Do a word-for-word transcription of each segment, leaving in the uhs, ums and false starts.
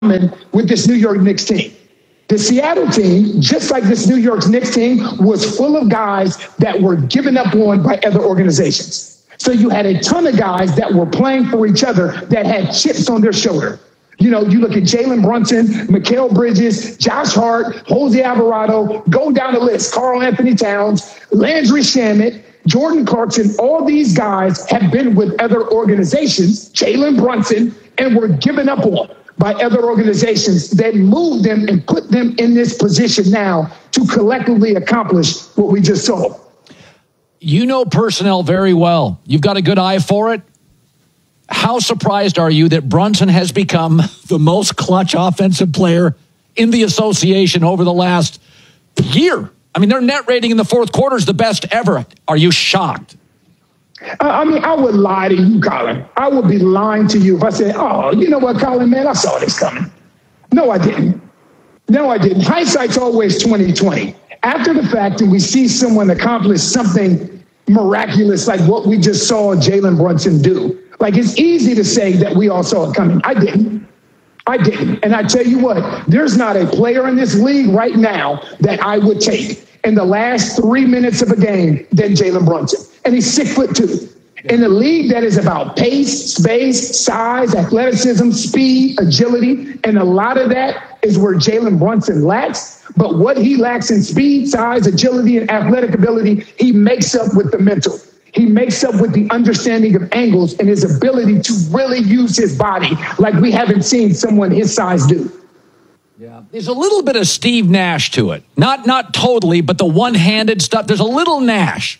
with this New York Knicks team. The Seattle team, just like this New York Knicks team, was full of guys that were given up on by other organizations. So you had a ton of guys that were playing for each other that had chips on their shoulder. You know, you look at Jalen Brunson, Mikal Bridges, Josh Hart, Jose Alvarado, go down the list, Karl Anthony Towns, Landry Shamet, Jordan Clarkson. All these guys have been with other organizations, Jalen Brunson, and were given up on by other organizations that moved them and put them in this position now to collectively accomplish what we just saw. You know personnel very well. You've got a good eye for it. How surprised are you that Brunson has become the most clutch offensive player in the association over the last year? I mean, their net rating in the fourth quarter is the best ever. Are you shocked? I mean, I would lie to you, Colin. I would be lying to you if I said, oh, you know what, Colin, man, I saw this coming. No, I didn't. No, I didn't. Hindsight's always twenty twenty. After the fact, and we see someone accomplish something miraculous like what we just saw Jalen Brunson do. Like, it's easy to say that we all saw it coming. I didn't. I didn't. And I tell you what, there's not a player in this league right now that I would take in the last three minutes of a game than Jalen Brunson. And he's six foot two. In a league that is about pace, space, size, athleticism, speed, agility, and a lot of that is where Jalen Brunson lacks. But what he lacks in speed, size, agility, and athletic ability, he makes up with the mental. He makes up with the understanding of angles and his ability to really use his body like we haven't seen someone his size do. Yeah, there's a little bit of Steve Nash to it. Not not totally, but the one-handed stuff. There's a little Nash.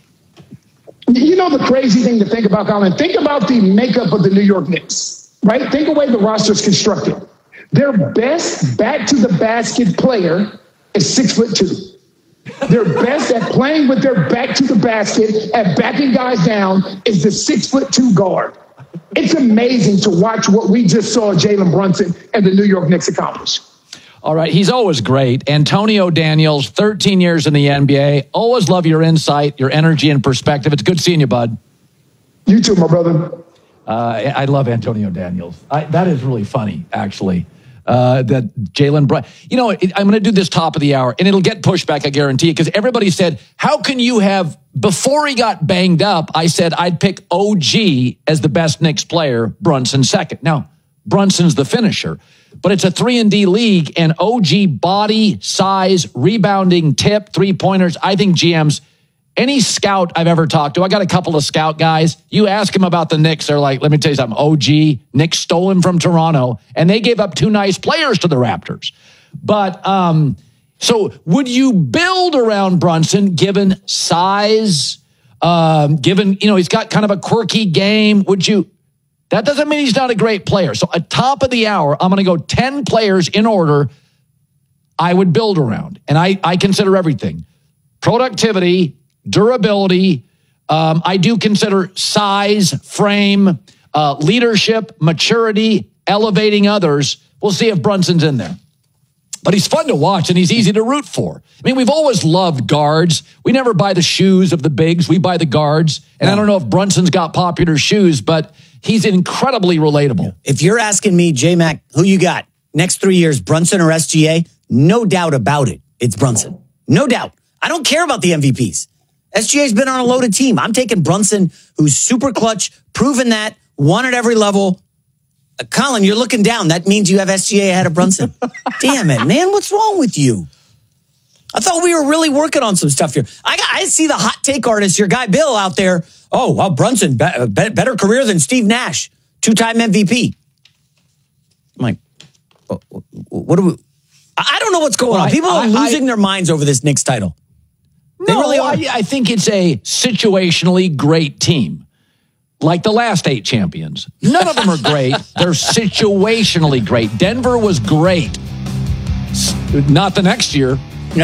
You know the crazy thing to think about, Colin? Think about the makeup of the New York Knicks, right? Think of the way the roster's constructed. Their best back-to-the-basket player is six foot two. Their best at playing with their back to the basket, at backing guys down, is the six foot two guard. It's amazing to watch what we just saw Jalen Brunson and the New York Knicks accomplish. All right, he's always great. Antonio Daniels, thirteen years in the N B A. Always love your insight, your energy, and perspective. It's good seeing you, bud. You too, my brother. Uh, I love Antonio Daniels. I, that is really funny, actually. Uh, that Jalen Brunson. You know, it, I'm going to do this top of the hour, and it'll get pushback, I guarantee, because everybody said, how can you have, before he got banged up, I said I'd pick O G as the best Knicks player, Brunson second. Now, Brunson's the finisher, but it's a three and D league, and O G body, size, rebounding, tip, three-pointers. I think G Ms, any scout I've ever talked to, I got a couple of scout guys, you ask them about the Knicks, they're like, let me tell you something, O G, Knicks stole him from Toronto, and they gave up two nice players to the Raptors. But, um, so would you build around Brunson given size, um, given, you know, he's got kind of a quirky game? Would you... That doesn't mean he's not a great player. So at top of the hour, I'm going to go ten players in order I would build around. And I, I consider everything. Productivity, durability. Um, I do consider size, frame, uh, leadership, maturity, elevating others. We'll see if Brunson's in there. But he's fun to watch, and he's easy to root for. I mean, we've always loved guards. We never buy the shoes of the bigs. We buy the guards. And yeah. I don't know if Brunson's got popular shoes, but he's incredibly relatable. If you're asking me, J-Mac, who you got next three years, Brunson or S G A? No doubt about it. It's Brunson. No doubt. I don't care about the M V Ps. S G A's been on a loaded team. I'm taking Brunson, who's super clutch, proven that, won at every level. Uh, Colin, you're looking down. That means you have S G A ahead of Brunson. Damn it, man. What's wrong with you? I thought we were really working on some stuff here. I, got, I see the hot take artist, your guy Bill, out there. Oh, well, Brunson, be, be, better career than Steve Nash, two-time M V P. I'm like, what do we... I don't know what's going well, on. People I, are losing I, their minds over this Knicks title. They no, really are. I, I think it's a situationally great team. Like the last eight champions. None of them are great. They're situationally great. Denver was great. Not the next year.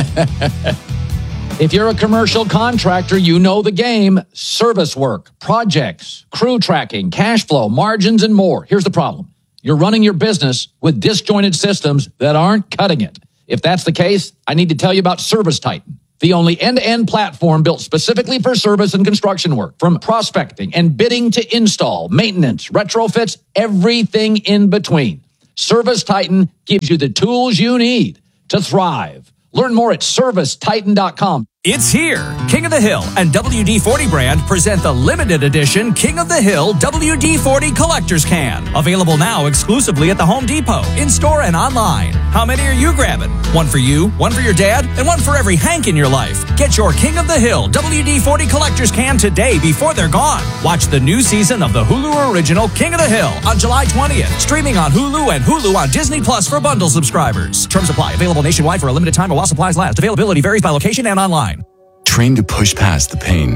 If you're a commercial contractor, you know the game. Service work, projects, crew tracking, cash flow, margins, and more. Here's the problem. You're running your business with disjointed systems that aren't cutting it. If that's the case, I need to tell you about Service Titan, the only end-to-end platform built specifically for service and construction work. From prospecting and bidding to install, maintenance, retrofits, everything in between. Service Titan gives you the tools you need to thrive. Learn more at service titan dot com. It's here. King of the Hill and W D forty brand present the limited edition King of the Hill W D forty Collector's Can. Available now exclusively at the Home Depot, in-store and online. How many are you grabbing? One for you, one for your dad, and one for every Hank in your life. Get your King of the Hill W D forty Collector's Can today before they're gone. Watch the new season of the Hulu original King of the Hill on July twentieth. Streaming on Hulu and Hulu on Disney Plus for bundle subscribers. Terms apply. Available nationwide for a limited time while supplies last. Availability varies by location and online. Train to push past the pain.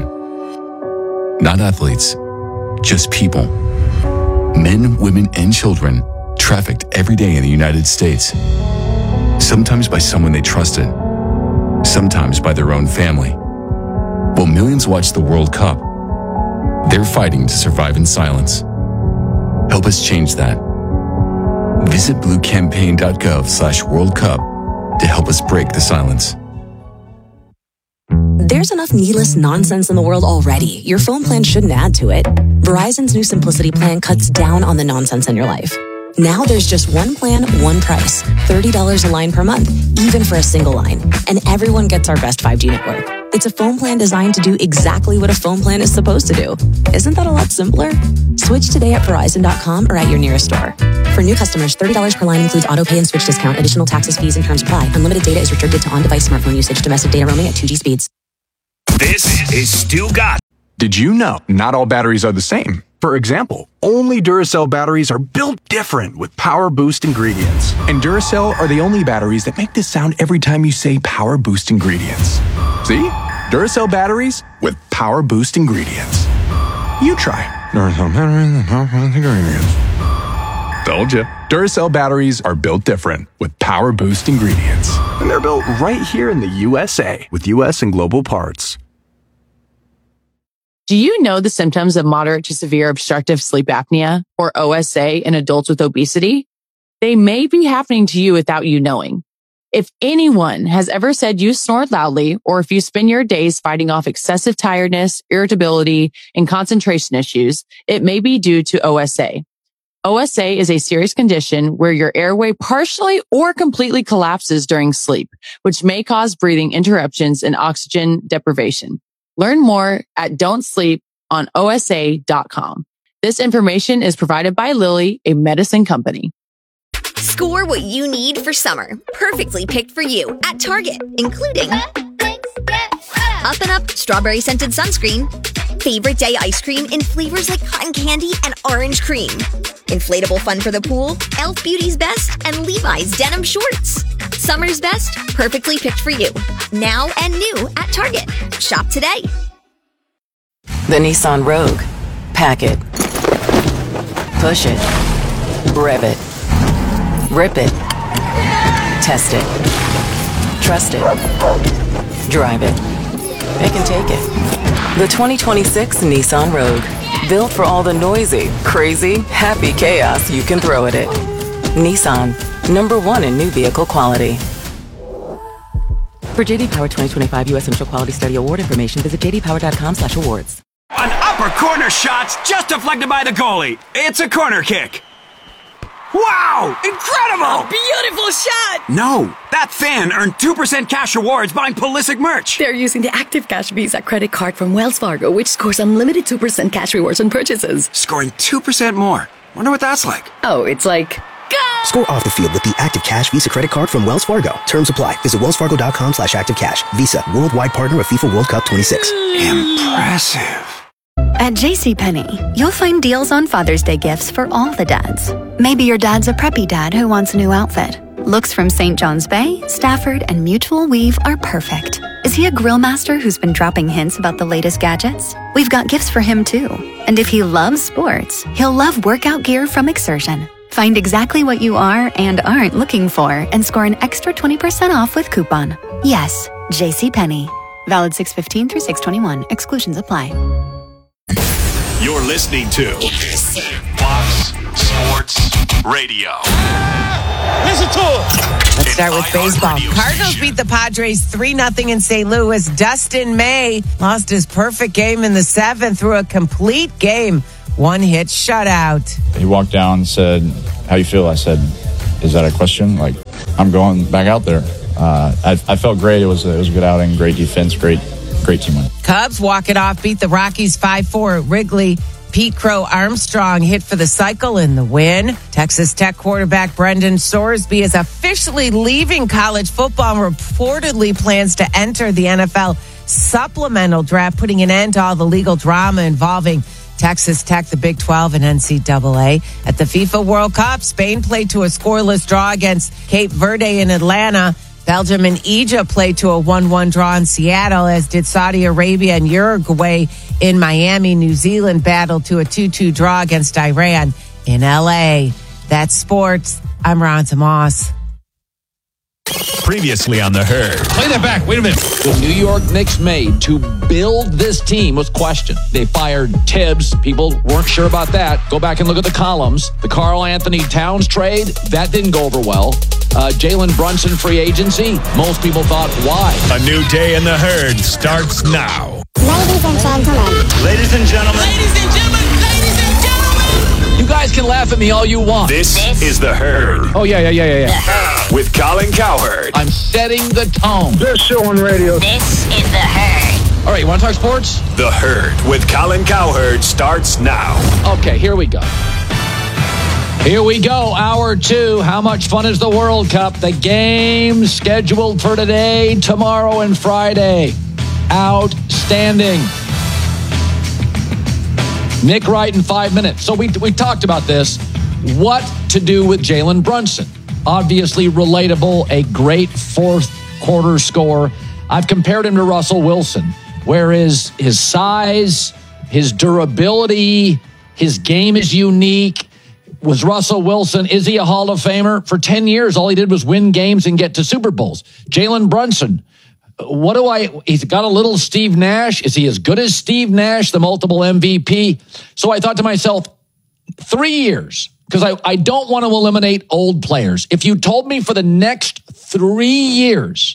Not athletes, just people. Men, women, and children trafficked every day in the United States. Sometimes by someone they trusted, sometimes by their own family. While millions watch the World Cup, they're fighting to survive in silence. Help us change that. Visit bluecampaign.gov slash World Cup to help us break the silence. There's enough needless nonsense in the world already. Your phone plan shouldn't add to it. Verizon's new Simplicity plan cuts down on the nonsense in your life. Now there's just one plan, one price. thirty dollars a line per month, even for a single line. And everyone gets our best five G network. It's a phone plan designed to do exactly what a phone plan is supposed to do. Isn't that a lot simpler? Switch today at Verizon dot com or at your nearest store. For new customers, thirty dollars per line includes auto pay and switch discount. Additional taxes, fees, and terms apply. Unlimited data is restricted to on-device smartphone usage. Domestic data roaming at two G speeds. This is Stu Gott. Did you know not all batteries are the same? For example, only Duracell batteries are built different with Power Boost ingredients. And Duracell are the only batteries that make this sound every time you say Power Boost ingredients. See? Duracell batteries with Power Boost ingredients. You try. Duracell batteries with Power Boost ingredients. Told you. Duracell batteries are built different with Power Boost ingredients. And they're built right here in the U S A with U S and global parts. Do you know the symptoms of moderate to severe obstructive sleep apnea, or O S A, in adults with obesity? They may be happening to you without you knowing. If anyone has ever said you snore loudly, or if you spend your days fighting off excessive tiredness, irritability, and concentration issues, it may be due to O S A. O S A is a serious condition where your airway partially or completely collapses during sleep, which may cause breathing interruptions and oxygen deprivation. Learn more at don't sleep on O S A dot com. This information is provided by Lilly, a medicine company. Score what you need for summer, perfectly picked for you at Target, including Up and Up strawberry scented sunscreen, favorite day ice cream in flavors like cotton candy and orange cream, inflatable fun for the pool, Elf Beauty's Best, and Levi's denim shorts. Summer's best, perfectly picked for you. Now and new at Target. Shop today. The Nissan Rogue. Pack it. Push it. Rev it. Rip it. Test it. Trust it. Drive it. It can take it. The twenty twenty-six Nissan Rogue. Built for all the noisy, crazy, happy chaos you can throw at it. Nissan. Number one in new vehicle quality. For J D Power twenty twenty-five U S Initial Quality Study Award information, visit j d power dot com slash awards. An upper corner shot's just deflected by the goalie. It's a corner kick. Wow! Incredible! A beautiful shot! No, that fan earned two percent cash rewards buying Pulisic merch. They're using the Active Cash Visa credit card from Wells Fargo, which scores unlimited two percent cash rewards on purchases. Scoring two percent more. Wonder what that's like. Oh, it's like... Go! Score off the field with the Active Cash Visa credit card from Wells Fargo. Terms apply. Visit wells fargo dot com slash active cash. Visa, worldwide partner of FIFA World Cup twenty-six. Impressive. At JCPenney, you'll find deals on Father's Day gifts for all the dads. Maybe your dad's a preppy dad who wants a new outfit. Looks from Saint John's Bay, Stafford, and Mutual Weave are perfect. Is he a grill master who's been dropping hints about the latest gadgets? We've got gifts for him too. And if he loves sports, he'll love workout gear from Exertion. Find exactly what you are and aren't looking for and score an extra twenty percent off with coupon. Yes, JCPenney. Valid six fifteen through six twenty-one. Exclusions apply. You're listening to Fox Sports Radio. Listen to it. Let's start with baseball. Cardinals beat the Padres three nothing in Saint Louis. Dustin May lost his perfect game in the seventh through a complete game. One hit shutout. He walked down and said, "How you feel?" I said, is that a question? Like, I'm going back out there. Uh, I, I felt great. It was, a, it was a good outing, great defense, great, great team win. Cubs walk it off, beat the Rockies five four at Wrigley. Pete Crow Armstrong hit for the cycle in the win. Texas Tech quarterback Brendan Sorsby is officially leaving college football and reportedly plans to enter the N F L supplemental draft, putting an end to all the legal drama involving Texas Tech, the Big twelve, and N C double A. At the FIFA World Cup, Spain played to a scoreless draw against Cape Verde in Atlanta. Belgium and Egypt played to a one one draw in Seattle, as did Saudi Arabia and Uruguay in Miami. New Zealand battled to a two two draw against Iran in L A. That's sports. I'm Ronza Moss. Previously on The Herd. Play that back. Wait a minute. The New York Knicks made to build this team was questioned. They fired Tibbs. People weren't sure about that. Go back and look at the columns. The Karl Anthony Towns trade, that didn't go over well. Uh, Jalen Brunson free agency, most people thought, why? A new day in The Herd starts now. Ladies and gentlemen. Ladies and gentlemen. Ladies and gentlemen. Ladies and gentlemen. You guys can laugh at me all you want. This, this is The Herd. Oh, yeah, yeah, yeah, yeah, yeah. With Colin Cowherd. I'm setting the tone. Best show on radio. This is The Herd. All right, you want to talk sports? The Herd with Colin Cowherd starts now. Okay, here we go. Here we go, hour two. How much fun is the World Cup? The game scheduled for today, tomorrow, and Friday. Outstanding. Nick Wright in five minutes. So we we talked about this. What to do with Jalen Brunson? Obviously relatable, a great fourth quarter score. I've compared him to Russell Wilson, whereas his size, his durability, his game is unique. Was Russell Wilson, is he a Hall of Famer? For ten years, all he did was win games and get to Super Bowls. Jalen Brunson, what do I, he's got a little Steve Nash. Is he as good as Steve Nash, the multiple M V P? So I thought to myself, three years, because I, I don't want to eliminate old players. If you told me for the next three years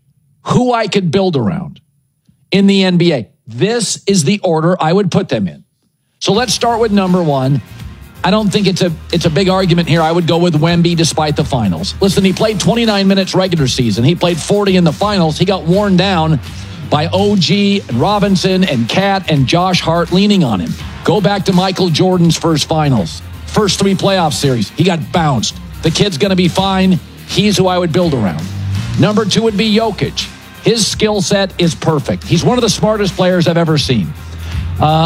who I could build around in the N B A, this is the order I would put them in. So let's start with number one. I don't think it's a it's a big argument here. I would go with Wemby despite the finals. Listen, he played twenty-nine minutes regular season. He played forty in the finals. He got worn down by O G and Robinson and Cat and Josh Hart leaning on him. Go back to Michael Jordan's first finals. First three playoff series. He got bounced. The kid's going to be fine. He's who I would build around. Number two would be Jokic. His skill set is perfect. He's one of the smartest players I've ever seen. Uh,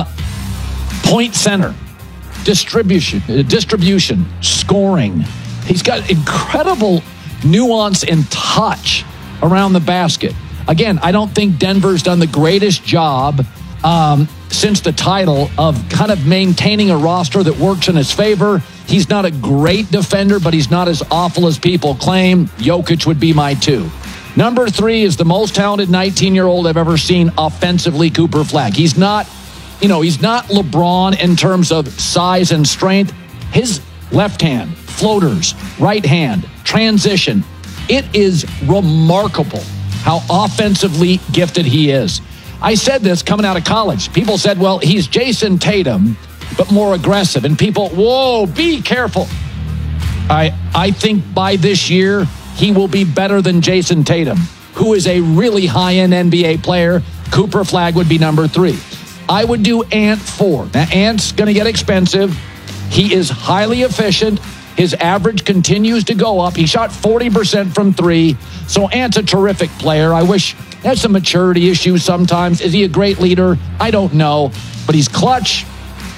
point center. Distribution, distribution, scoring. He's got incredible nuance and touch around the basket. Again, I don't think Denver's done the greatest job um, since the title of kind of maintaining a roster that works in his favor. He's not a great defender, but he's not as awful as people claim. Jokic would be my two. Number three is the most talented nineteen-year-old I've ever seen offensively, Cooper Flagg. He's not You know, he's not LeBron in terms of size and strength. His left hand, floaters, right hand, transition. It is remarkable how offensively gifted he is. I said this coming out of college. People said, well, he's Jason Tatum, but more aggressive. And people, whoa, be careful. I, I think by this year, he will be better than Jason Tatum, who is a really high-end N B A player. Cooper Flagg would be number three. I would do Ant four. Now, Ant's going to get expensive. He is highly efficient. His average continues to go up. He shot forty percent from three. So Ant's a terrific player. I wish he has some maturity issues sometimes. Is he a great leader? I don't know. But he's clutch.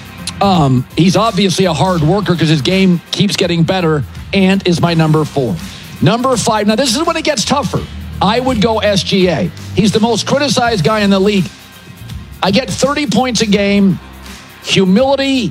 Um, he's obviously a hard worker because his game keeps getting better. Ant is my number four. Number five. Now, this is when it gets tougher. I would go S G A. He's the most criticized guy in the league. I get thirty points a game, humility,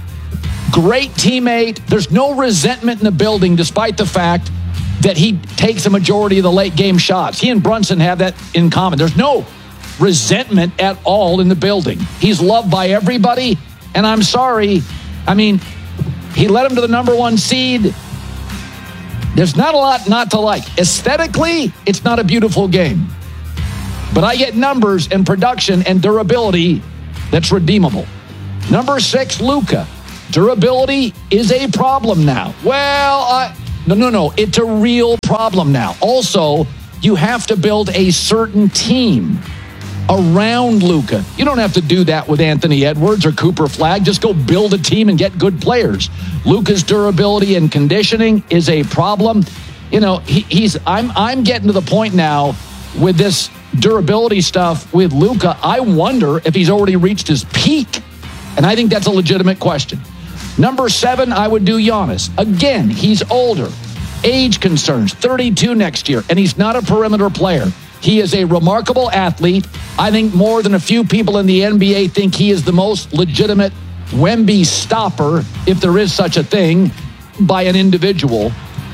great teammate. There's no resentment in the building despite the fact that he takes a majority of the late game shots. He and Brunson have that in common. There's no resentment at all in the building. He's loved by everybody, and I'm sorry. I mean, he led him to the number one seed. There's not a lot not to like. Aesthetically, it's not a beautiful game. But I get numbers and production and durability that's redeemable. Number six, Luka. Durability is a problem now. Well, I, No, no, no. It's a real problem now. Also, you have to build a certain team around Luka. You don't have to do that with Anthony Edwards or Cooper Flagg. Just go build a team and get good players. Luka's durability and conditioning is a problem. You know, he, he's. I'm. I'm getting to the point now with this durability stuff with Luka. I wonder if he's already reached his peak, and I think that's a legitimate question. Number seven, I would do Giannis. Again, he's older. Age concerns, thirty-two next year, and he's not a perimeter player. He is a remarkable athlete. I think more than a few people in the N B A think he is the most legitimate Wemby stopper, if there is such a thing, by an individual.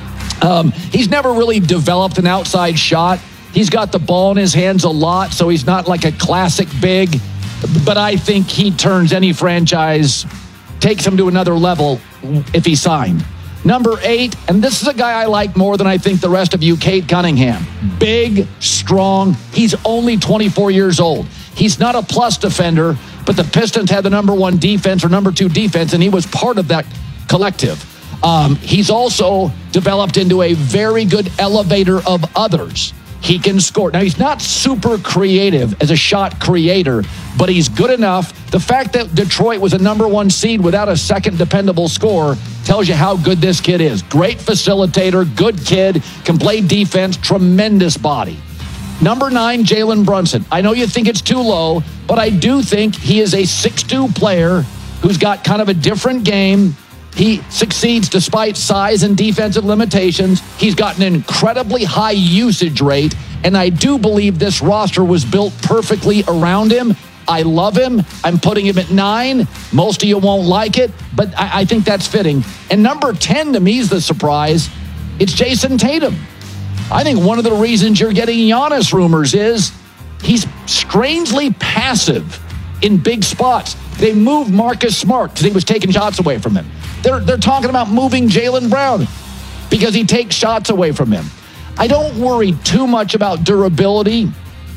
Um, he's never really developed an outside shot. He's got the ball in his hands a lot, so he's not like a classic big. But I think he turns any franchise, takes him to another level if he signed. Number eight, and this is a guy I like more than I think the rest of you, Cade Cunningham. Big, strong. He's only twenty-four years old. He's not a plus defender, but the Pistons had the number one defense or number two defense, and he was part of that collective. Um, he's also developed into a very good elevator of others. He can score. Now, he's not super creative as a shot creator, but he's good enough. The fact that Detroit was a number one seed without a second dependable scorer tells you how good this kid is. Great facilitator, good kid, can play defense, tremendous body. Number nine, Jalen Brunson. I know you think it's too low, but I do think he is a six two player who's got kind of a different game. He succeeds despite size and defensive limitations. He's got an incredibly high usage rate, and I do believe this roster was built perfectly around him. I love him. I'm putting him at nine. Most of you won't like it, but I, I think that's fitting. And number ten, to me, is the surprise. It's Jason Tatum. I think one of the reasons you're getting Giannis rumors is he's strangely passive in big spots. They moved Marcus Smart because he was taking shots away from him. They're, they're talking about moving Jaylen Brown because he takes shots away from him. I don't worry too much about durability.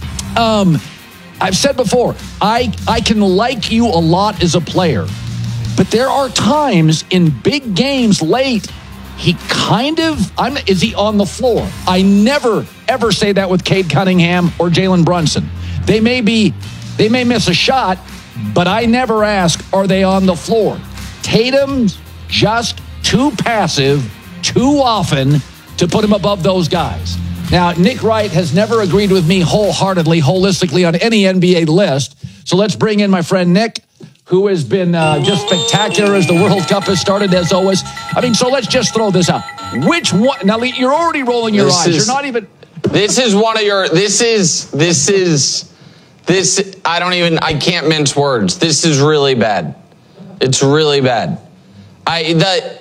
Um, I've said before, I, I can like you a lot as a player, but there are times in big games late, he kind of, I'm, is he on the floor? I never, ever say that with Cade Cunningham or Jalen Brunson. They may be, they may miss a shot, but I never ask, are they on the floor? Tatum's just too passive too often to put him above those guys. Now, Nick Wright has never agreed with me wholeheartedly, holistically on any N B A list. So let's bring in my friend Nick, who has been uh, just spectacular as the World Cup has started, as always. I mean, so let's just throw this out. Which one? Now, you're already rolling your this eyes. Is, you're not even. This is one of your. This is. This is. This. I don't even. I can't mince words. This is really bad. It's really bad. I the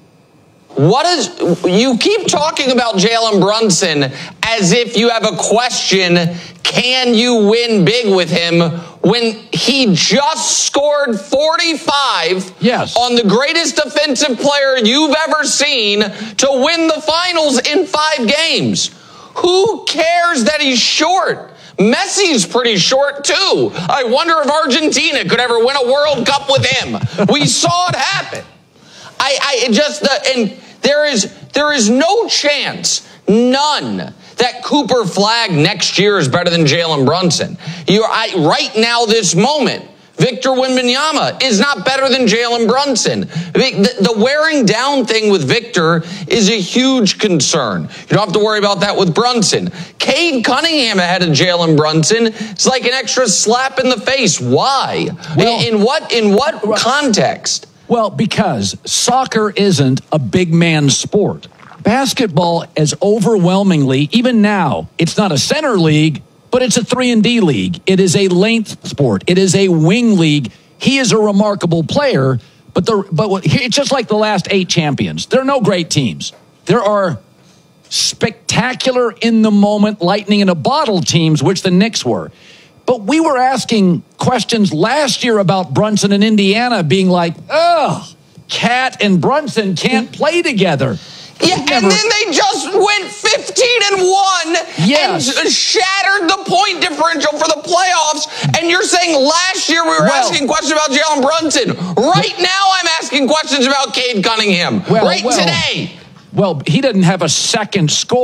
what is you keep talking about Jalen Brunson as if you have a question, can you win big with him, when he just scored forty-five yes. on the greatest defensive player you've ever seen to win the finals in five games. Who cares that he's short? Messi's pretty short too. I wonder if Argentina could ever win a World Cup with him. We saw it happen. I, I just, uh, and there is, there is no chance, none, that Cooper Flagg next year is better than Jalen Brunson. You're, I, right now, this moment, Victor Wembanyama is not better than Jalen Brunson. The, the wearing down thing with Victor is a huge concern. You don't have to worry about that with Brunson. Cade Cunningham ahead of Jalen Brunson is like an extra slap in the face. Why? Well, in, in what, in what well, context? Well, because soccer isn't a big man sport. Basketball is overwhelmingly, even now, it's not a center league, but it's a three and D league. It is a length sport. It is a wing league. He is a remarkable player, but the but it's just like the last eight champions. There are no great teams. There are spectacular in the moment lightning in a bottle teams, which the Knicks were. But we were asking questions last year about Brunson and Indiana being like, oh, Cat and Brunson can't play together. Yeah, never... and then they just went fifteen and one yes. and shattered the point differential for the playoffs. And you're saying last year we were well, asking questions about Jalen Brunson. Right now I'm asking questions about Cade Cunningham. Well, right well, today. Well, he didn't have a second score.